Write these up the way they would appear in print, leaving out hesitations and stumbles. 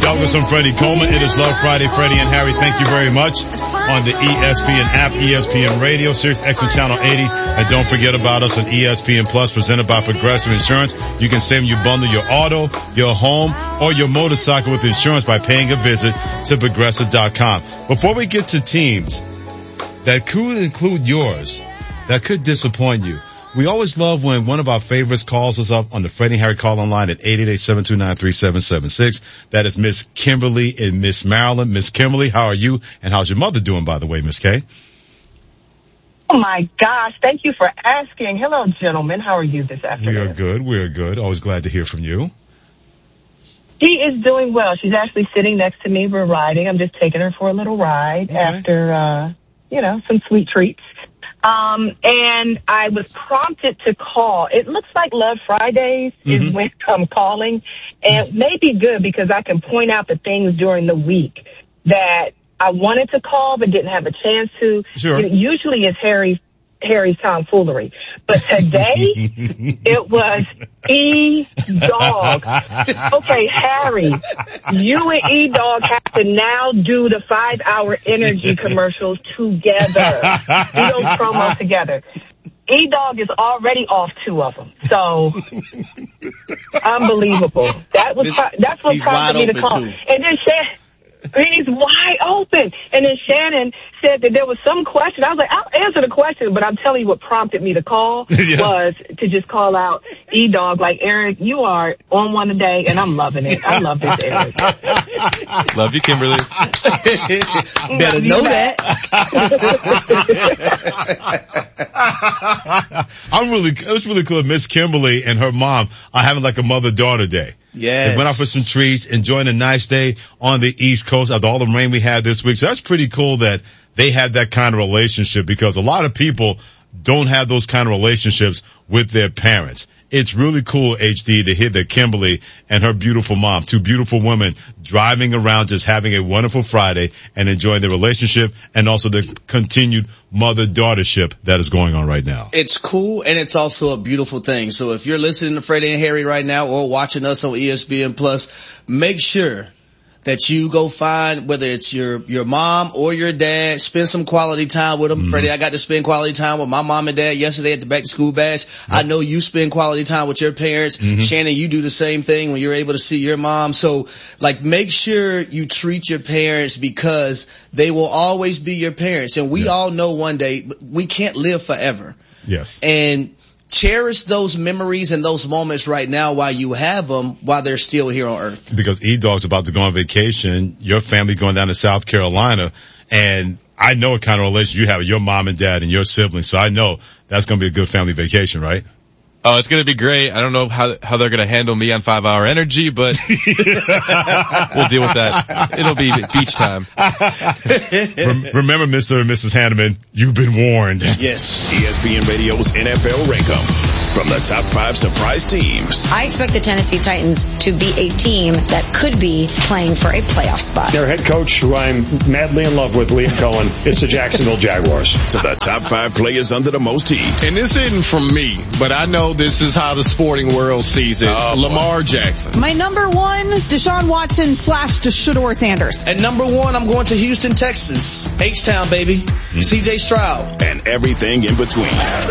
Douglas and Freddie Coleman. It is Love Friday. Freddie and Harry, thank you very much. On the ESPN app, ESPN Radio, Sirius XM Channel 80. And don't forget about us on ESPN Plus, presented by Progressive Insurance. You can save you bundle your auto, your home, or your motorcycle with insurance by paying a visit to Progressive.com. Before we get to teams that could include yours, that could disappoint you, we always love when one of our favorites calls us up on the Freddie and Harry call-in line at 888-729-3776. That is Miss Kimberly in Miss Maryland. Miss Kimberly, how are you? And how's your mother doing, by the way, Miss K? Oh, my gosh. Thank you for asking. Hello, gentlemen. How are you this afternoon? We are good. Always glad to hear from you. She is doing well. She's actually sitting next to me. We're riding. I'm just taking her for a little ride after, some sweet treats. And I was prompted to call. It looks like Love Fridays is when I'm calling, and it may be good because I can point out the things during the week that I wanted to call but didn't have a chance to. Sure. Usually it's Harry's tomfoolery. But today, it was E-Dog. Okay, Harry, you and E-Dog have to now do the 5-hour energy commercials together. Do those promos together. E-Dog is already off 2 of them. So, unbelievable. That's what prompted me to call. Too. And then he's wide open. And then Shannon said that there was some question. I was like, I'll answer the question, but I'm telling you what prompted me to call was to just call out E-Dog. Like, Eric, you are on one today, and I'm loving it. I love this, Eric. Love you, Kimberly. Better know that. It was really cool. Miss Kimberly and her mom are having like a mother-daughter day. Yes. They went out for some treats, enjoying a nice day on the East Coast after all the rain we had this week. So that's pretty cool that they have that kind of relationship, because a lot of people don't have those kind of relationships with their parents. It's really cool, HD, to hear that Kimberly and her beautiful mom, 2 beautiful women, driving around just having a wonderful Friday and enjoying their relationship, and also the continued mother-daughtership that is going on right now. It's cool, and it's also a beautiful thing. So if you're listening to Freddie and Harry right now or watching us on ESPN Plus, make sure that you go find, whether it's your mom or your dad, spend some quality time with them. Freddie, I got to spend quality time with my mom and dad yesterday at the back to school bash. I know you spend quality time with your parents. Shannon, you do the same thing when you're able to see your mom. So, make sure you treat your parents, because they will always be your parents. And we all know one day we can't live forever. Yes. And cherish those memories and those moments right now while you have them, while they're still here on earth. Because E-Dog's about to go on vacation, your family going down to South Carolina, and I know what kind of relation you have with your mom and dad and your siblings, so I know that's going to be a good family vacation, right? Oh, it's going to be great. I don't know how they're going to handle me on 5-hour energy, but we'll deal with that. It'll be beach time. Remember, Mr. and Mrs. Hanneman, you've been warned. Yes. ESPN Radio's NFL Rankum from the top 5 surprise teams. I expect the Tennessee Titans to be a team that could be playing for a playoff spot. Their head coach, who I'm madly in love with, Liam Cohen, it's the Jacksonville Jaguars. To the top 5 players under the most heat. And this isn't from me, but I know this is how the sporting world sees it. Lamar Jackson. My number 1, Deshaun Watson / Shedeur Sanders. At number 1, I'm going to Houston, Texas. H-Town, baby. CJ Stroud. And everything in between.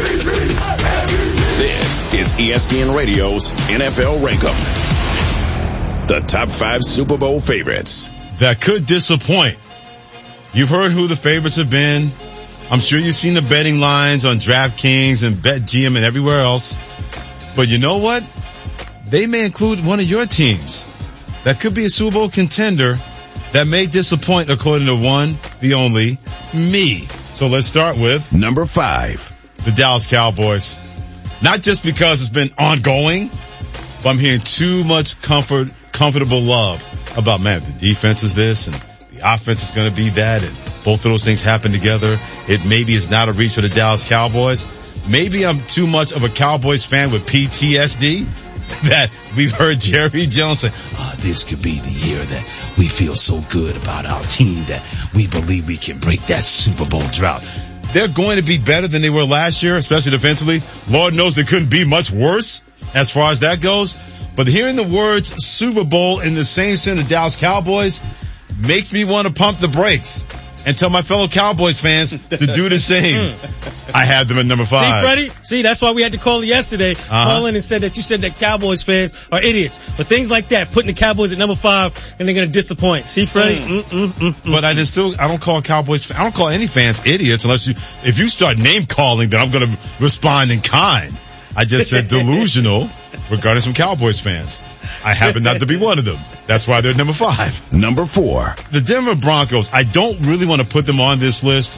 This is ESPN Radio's NFL Rankum. The top 5 Super Bowl favorites. That could disappoint. You've heard who the favorites have been. I'm sure you've seen the betting lines on DraftKings and BetGM and everywhere else. But you know what? They may include one of your teams that could be a Super Bowl contender that may disappoint, according to one, the only, me. So let's start with number 5. The Dallas Cowboys. Not just because it's been ongoing, but I'm hearing too much comfortable love about, man, the defense is this and the offense is going to be that, and both of those things happen together. It maybe is not a reach for the Dallas Cowboys. Maybe I'm too much of a Cowboys fan with PTSD that we've heard Jerry Jones say, this could be the year that we feel so good about our team that we believe we can break that Super Bowl drought. They're going to be better than they were last year, especially defensively. Lord knows they couldn't be much worse as far as that goes. But hearing the words Super Bowl in the same sense of Dallas Cowboys makes me want to pump the brakes and tell my fellow Cowboys fans to do the same. I have them at number 5. See, Freddie? See, that's why we had to call yesterday. Call in and said that you said that Cowboys fans are idiots. But things like that, putting the Cowboys at number 5, and they're going to disappoint. See, Freddie? But I don't call Cowboys, I don't call any fans idiots if you start name calling, then I'm going to respond in kind. I just said delusional regarding some Cowboys fans. I happen not to be one of them. That's why they're number 5. Number 4. The Denver Broncos, I don't really want to put them on this list,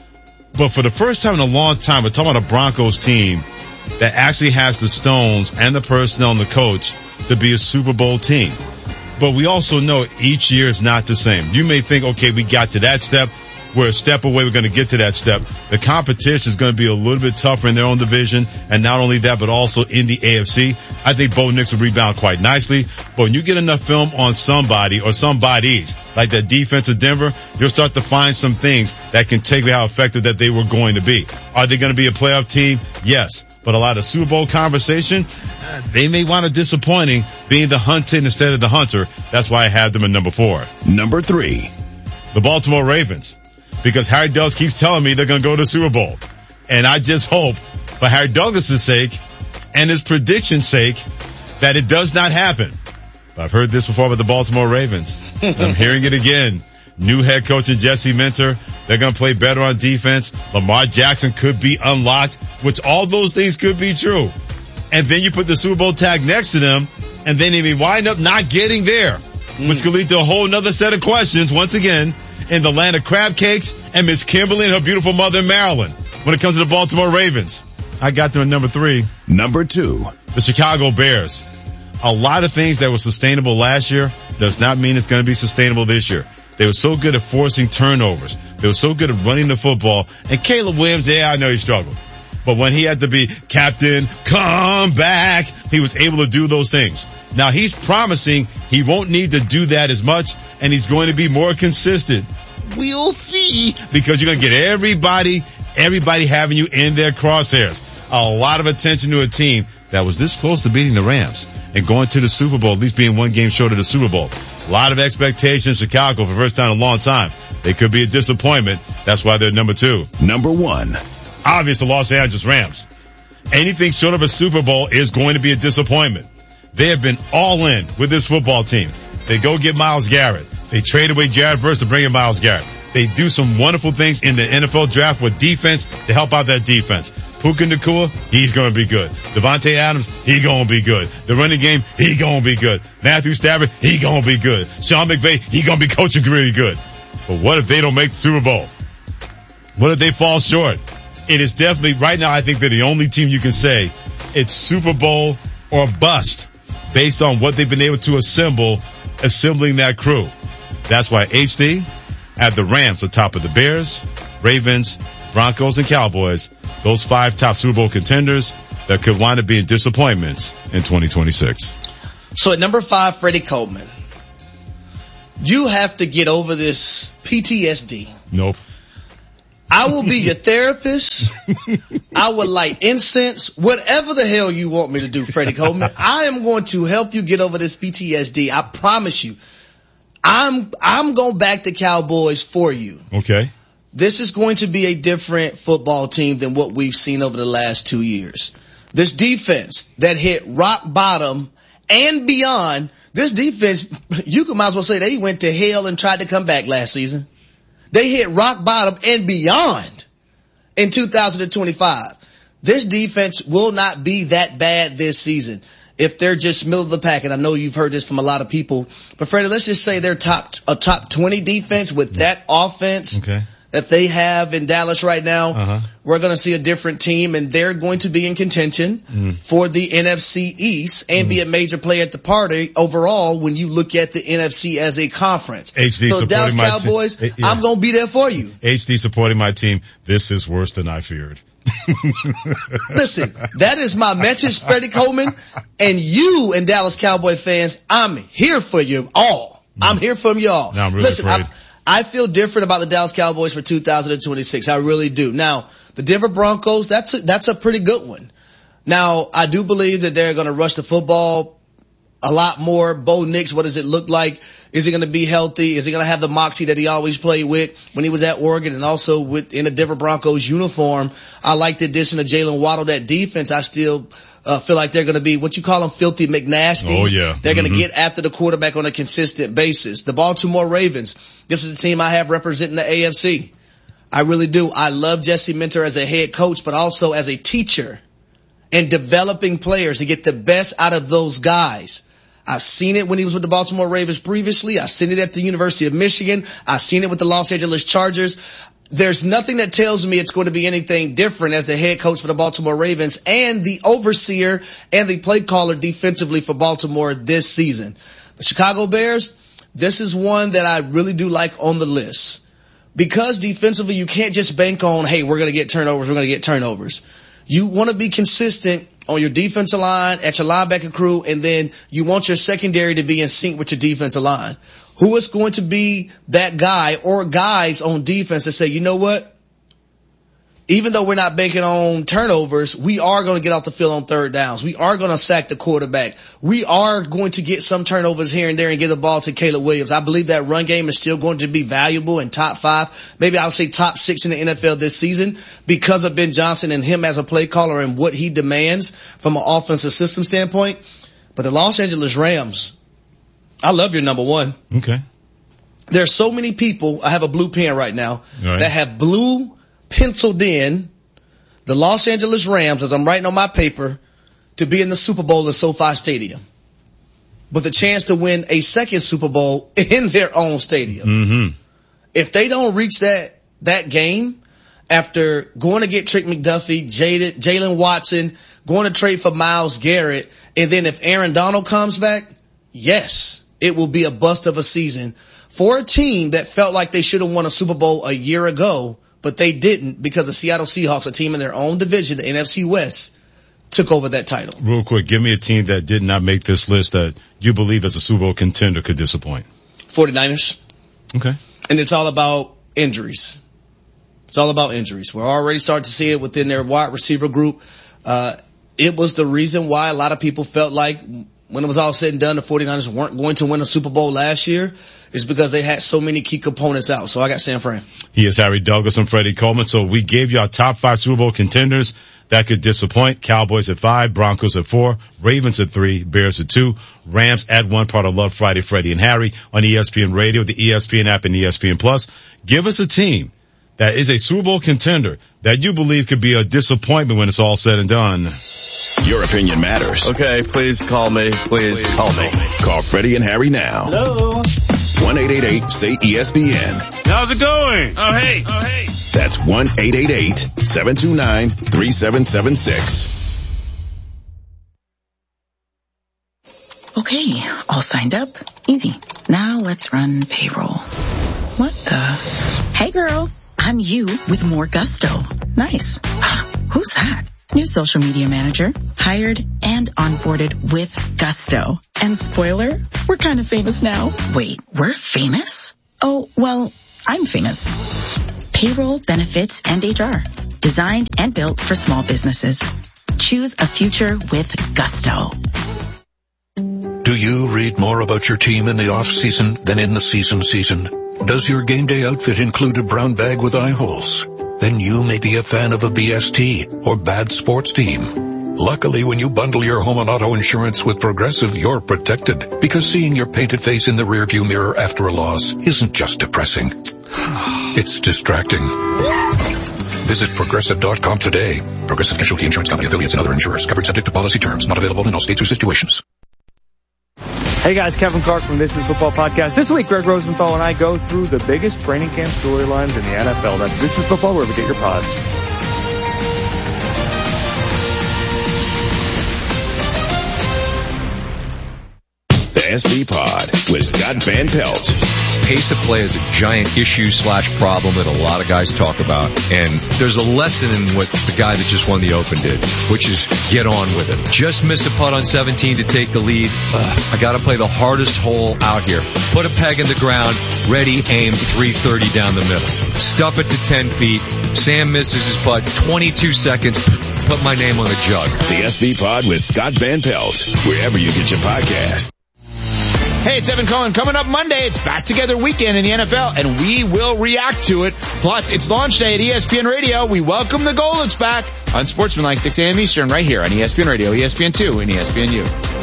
but for the first time in a long time, we're talking about a Broncos team that actually has the stones and the personnel and the coach to be a Super Bowl team. But we also know each year is not the same. You may think, okay, we got to that step. We're a step away. We're going to get to that step. The competition is going to be a little bit tougher in their own division. And not only that, but also in the AFC. I think Bo Nix will rebound quite nicely. But when you get enough film on somebody or somebodies like that defense of Denver, you'll start to find some things that can take how effective that they were going to be. Are they going to be a playoff team? Yes. But a lot of Super Bowl conversation, they may wind up disappointing being the hunted instead of the hunter. That's why I have them at number 4. Number 3. The Baltimore Ravens. Because Harry Douglas keeps telling me they're going to go to the Super Bowl. And I just hope, for Harry Douglas' sake and his prediction's sake, that it does not happen. But I've heard this before about the Baltimore Ravens. I'm hearing it again. New head coach and Jesse Minter. They're going to play better on defense. Lamar Jackson could be unlocked, which all those things could be true. And then you put the Super Bowl tag next to them, and then they may wind up not getting there, which could lead to a whole nother set of questions once again in the land of crab cakes and Miss Kimberly and her beautiful mother in Maryland when it comes to the Baltimore Ravens. I got them at number 3. Number 2. The Chicago Bears. A lot of things that were sustainable last year does not mean it's going to be sustainable this year. They were so good at forcing turnovers. They were so good at running the football. And Caleb Williams, yeah, I know he struggled. But when he had to be captain, come back, he was able to do those things. Now he's promising he won't need to do that as much, and he's going to be more consistent. We'll see. Because you're going to get everybody having you in their crosshairs. A lot of attention to a team that was this close to beating the Rams and going to the Super Bowl, at least being one game short of the Super Bowl. A lot of expectations in Chicago for the first time in a long time. They could be a disappointment. That's why they're number 2. Number 1. Obvious, the Los Angeles Rams. Anything short of a Super Bowl is going to be a disappointment. They have been all in with this football team. They go get Myles Garrett. They trade away Jared Verse to bring in Myles Garrett. They do some wonderful things in the NFL draft with defense to help out that defense. Puka Nacua, he's going to be good. Devontae Adams, he going to be good. The running game, he going to be good. Matthew Stafford, he going to be good. Sean McVay, he going to be coaching really good. But what if they don't make the Super Bowl? What if they fall short? It is definitely, right now, I think they're the only team you can say it's Super Bowl or bust based on what they've been able to assembling that crew. That's why HD had the Rams atop of the Bears, Ravens, Broncos, and Cowboys, those 5 top Super Bowl contenders that could wind up being disappointments in 2026. So at number 5, Freddie Coleman. You have to get over this PTSD. Nope. I will be your therapist. I will light incense. Whatever the hell you want me to do, Freddie Coleman. I am going to help you get over this PTSD. I promise you. I'm going to back the Cowboys for you. Okay. This is going to be a different football team than what we've seen over the last 2 years. This defense that hit rock bottom and beyond, this defense, you might as well say they went to hell and tried to come back last season. They hit rock bottom and beyond in 2025. This defense will not be that bad this season if they're just middle of the pack. And I know you've heard this from a lot of people, but Freddie, let's just say they're a top 20 defense with that offense. Okay. That they have in Dallas right now. We're going to see a different team, and they're going to be in contention for the NFC East and be a major player at the party overall when you look at the NFC as a conference. HD so Dallas Cowboys, I'm going to be there for you. HD supporting my team. This is worse than I feared. Listen, that is my message, Freddie Coleman, and you and Dallas Cowboy fans, I'm here for you all. I'm here for you all. No, I'm really Listen, afraid. I feel different about the Dallas Cowboys for 2026. I really do. Now, the Denver Broncos, that's a pretty good one. Now, I do believe that they're going to rush the football a lot more. Bo Nix, what does it look like? Is he going to be healthy? Is he going to have the moxie that he always played with when he was at Oregon and also in a Denver Broncos uniform? I like the addition of Jalen Waddle. That defense, I still feel like they're going to be what you call them, filthy McNasties. Oh, yeah. They're going to get after the quarterback on a consistent basis. The Baltimore Ravens, this is the team I have representing the AFC. I really do. I love Jesse Minter as a head coach, but also as a teacher and developing players to get the best out of those guys. I've seen it when he was with the Baltimore Ravens previously. I've seen it at the University of Michigan. I've seen it with the Los Angeles Chargers. There's nothing that tells me it's going to be anything different as the head coach for the Baltimore Ravens and the overseer and the play caller defensively for Baltimore this season. The Chicago Bears, this is one that I really do like on the list. Because defensively, you can't just bank on, hey, we're going to get turnovers. You want to be consistent on your defensive line, at your linebacker crew, and then you want your secondary to be in sync with your defensive line. Who is going to be that guy or guys on defense that say, you know what? Even though we're not banking on turnovers, we are going to get off the field on third downs. We are going to sack the quarterback. We are going to get some turnovers here and there and get the ball to Caleb Williams. I believe that run game is still going to be valuable in top 5. Maybe I'll say top 6 in the NFL this season because of Ben Johnson and him as a play caller and what he demands from an offensive system standpoint. But the Los Angeles Rams, I love your number 1. Okay. There's so many people, I have a blue pen right now, that have blue penciled in the Los Angeles Rams, as I'm writing on my paper, to be in the Super Bowl in SoFi Stadium with a chance to win a second Super Bowl in their own stadium. Mm-hmm. If they don't reach that game after going to get Trick McDuffie, Jalen Watson, going to trade for Myles Garrett, and then if Aaron Donald comes back, yes, it will be a bust of a season for a team that felt like they should have won a Super Bowl a year ago, but they didn't because the Seattle Seahawks, a team in their own division, the NFC West, took over that title. Real quick, give me a team that did not make this list that you believe as a Super Bowl contender could disappoint. 49ers. Okay. And it's all about injuries. It's all about injuries. We're already starting to see it within their wide receiver group. It was the reason why a lot of people felt like when it was all said and done, the 49ers weren't going to win a Super Bowl last year, is because they had so many key components out. So I got San Fran. He is Harry Douglas and Freddie Coleman. So we gave you our top 5 Super Bowl contenders that could disappoint. Cowboys at 5, Broncos at 4, Ravens at 3, Bears at 2, Rams at 1, part of Love Friday, Freddie and Harry on ESPN Radio, the ESPN app, and ESPN Plus. Give us a team that is a Super Bowl contender that you believe could be a disappointment when it's all said and done. Your opinion matters. Okay, please call me. Please call me. Call Freddie and Harry now. Hello. 1-888-SAY-ESPN. How's it going? Oh, hey. That's 1-888-729-3776. Okay, all signed up. Easy. Now let's run payroll. What the? Hey girl, I'm you with more gusto. Nice. Who's that? New social media manager, hired and onboarded with gusto. And spoiler, we're kind of famous now. Wait, we're famous? Oh, well, I'm famous. Payroll, benefits, and HR. Designed and built for small businesses. Choose a future with gusto. Do you read more about your team in the off-season than in the season? Does your game day outfit include a brown bag with eye holes? Then you may be a fan of a BST or bad sports team. Luckily, when you bundle your home and auto insurance with Progressive, you're protected, because seeing your painted face in the rearview mirror after a loss isn't just depressing. It's distracting. Visit Progressive.com today. Progressive Casualty Insurance Company, affiliates, and other insurers. Covered subject to policy terms. Not available in all states or situations. Hey guys, Kevin Clark from This Is Football Podcast. This week, Greg Rosenthal and I go through the biggest training camp storylines in the NFL. That's This Is Football, wherever you get your pods. The SB Pod with Scott Van Pelt. Pace of play is a giant issue/problem that a lot of guys talk about. And there's a lesson in what the guy that just won the Open did, which is get on with it. Just missed a putt on 17 to take the lead. I got to play the hardest hole out here. Put a peg in the ground, ready, aim, 330 down the middle. Stuff it to 10 feet. Sam misses his putt, 22 seconds. Put my name on the jug. The SB Pod with Scott Van Pelt, wherever you get your podcast. Hey, it's Evan Cohen. Coming up Monday, it's Back Together Weekend in the NFL, and we will react to it. Plus, it's launch day at ESPN Radio. We welcome the Golets back on Sportsmanlike 6 a.m. Eastern right here on ESPN Radio, ESPN2, and ESPNU.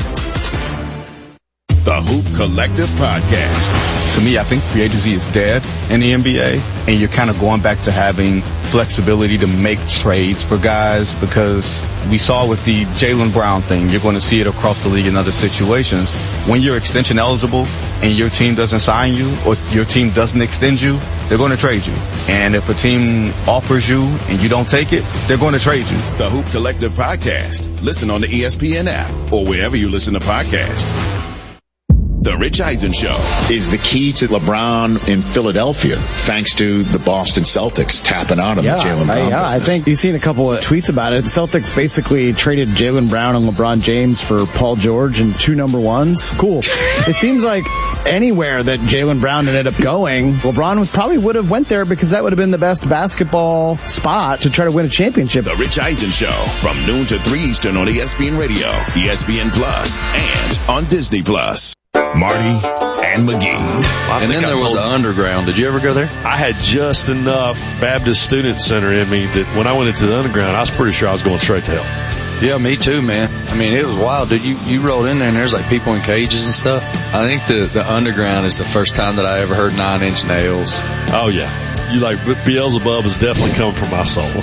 The Hoop Collective Podcast. To me, I think free agency is dead in the NBA, and you're kind of going back to having flexibility to make trades for guys, because we saw with the Jaylen Brown thing, you're going to see it across the league in other situations. When you're extension eligible and your team doesn't sign you or your team doesn't extend you, they're going to trade you. And if a team offers you and you don't take it, they're going to trade you. The Hoop Collective Podcast. Listen on the ESPN app or wherever you listen to podcasts. The Rich Eisen Show is the key to LeBron in Philadelphia, thanks to the Boston Celtics tapping out of the Jaylen Brown business. I think you've seen a couple of tweets about it. The Celtics basically traded Jaylen Brown and LeBron James for Paul George and 2 number ones. Cool. It seems like anywhere that Jaylen Brown ended up going, LeBron probably would have went there because that would have been the best basketball spot to try to win a championship. The Rich Eisen Show from noon to 3 Eastern on ESPN Radio, ESPN Plus, and on Disney Plus. Marty and McGee. And then there was the Underground. Did you ever go there? I had just enough Baptist Student Center in me that when I went into the Underground, I was pretty sure I was going straight to hell. Yeah, me too, man. I mean, it was wild, dude. You rolled in there and there's like people in cages and stuff. I think the Underground is the first time that I ever heard 9 Inch Nails. Oh, yeah. You like Beelzebub is definitely coming from my soul.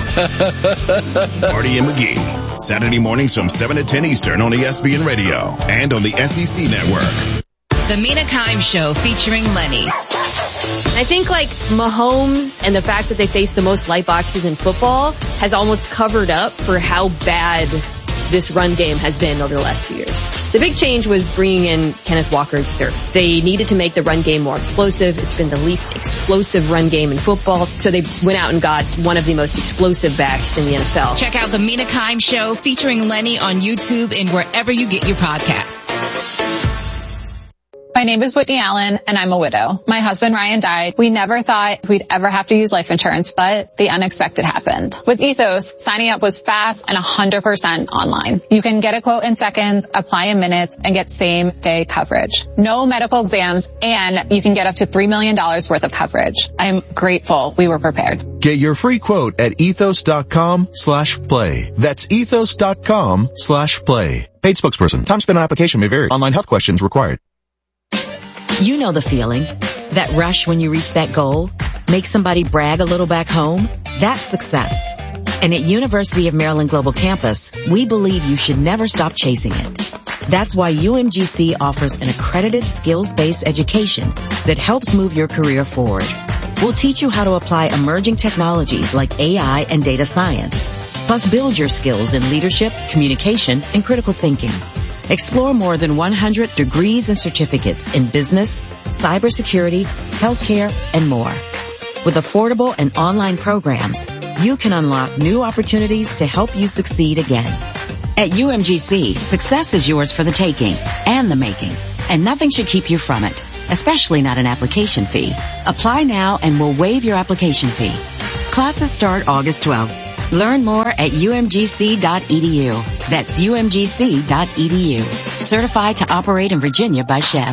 Marty and McGee, Saturday mornings from 7 to 10 Eastern on ESPN Radio and on the SEC Network. The Mina Kimes Show featuring Lenny. I think like Mahomes and the fact that they face the most light boxes in football has almost covered up for how bad this run game has been over the last 2 years. The big change was bringing in Kenneth Walker III. They needed to make the run game more explosive. It's been the least explosive run game in football, so they went out and got one of the most explosive backs in the NFL. Check out the Mina Kimes Show featuring Lenny on YouTube and wherever you get your podcasts. My name is Whitney Allen, and I'm a widow. My husband Ryan died. We never thought we'd ever have to use life insurance, but the unexpected happened. With Ethos, signing up was fast and 100% online. You can get a quote in seconds, apply in minutes, and get same-day coverage. No medical exams, and you can get up to $3 million worth of coverage. I'm grateful we were prepared. Get your free quote at ethos.com/play. That's ethos.com/play. Paid spokesperson. Time spent on application may vary. Online health questions required. You know the feeling. That rush when you reach that goal. Make somebody brag a little back home. That's success. And at University of Maryland Global Campus, we believe you should never stop chasing it. That's why UMGC offers an accredited skills-based education that helps move your career forward. We'll teach you how to apply emerging technologies like AI and data science. Plus build your skills in leadership, communication, and critical thinking. Explore more than 100 degrees and certificates in business, cybersecurity, healthcare, and more. With affordable and online programs, you can unlock new opportunities to help you succeed again. At UMGC, success is yours for the taking and the making, and nothing should keep you from it, especially not an application fee. Apply now and we'll waive your application fee. Classes start August 12th. Learn more at umgc.edu. That's umgc.edu. Certified to operate in Virginia by Chev.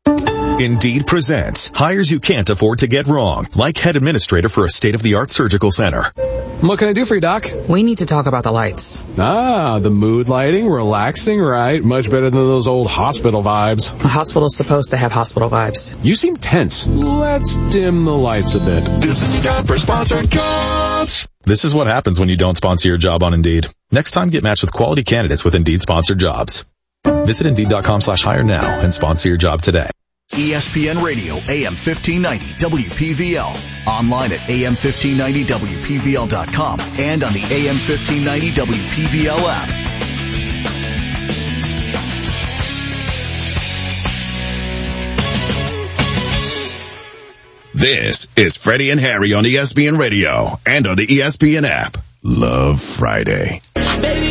Indeed presents hires you can't afford to get wrong, like head administrator for a state-of-the-art surgical center. What can I do for you, Doc? We need to talk about the lights. Ah, the mood lighting, relaxing, right? Much better than those old hospital vibes. A hospital's supposed to have hospital vibes. You seem tense. Let's dim the lights a bit. This is a job for sponsored jobs. This is what happens when you don't sponsor your job on Indeed. Next time, get matched with quality candidates with Indeed sponsored jobs. Visit Indeed.com/hire now and sponsor your job today. ESPN Radio, AM 1590, WPVL. Online at AM1590WPVL.com and on the AM 1590 WPVL app. This is Freddie and Harry on ESPN Radio and on the ESPN app. Love Friday.